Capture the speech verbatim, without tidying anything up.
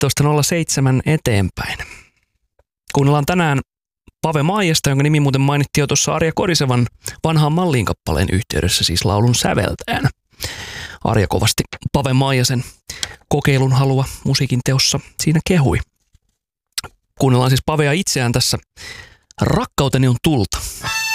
viisitoista nolla seitsemän eteenpäin. Kuunnellaan tänään Pave Maijasta, jonka nimi muuten mainittiin jo tuossa Arja Korisevan vanhaan malliin kappaleen yhteydessä, siis laulun säveltäjänä. Arja kovasti Pave Maijasen kokeilun halua musiikin teossa siinä kehui. Kuunnellaan siis Pavea itseään tässä Rakkauteni on tulta.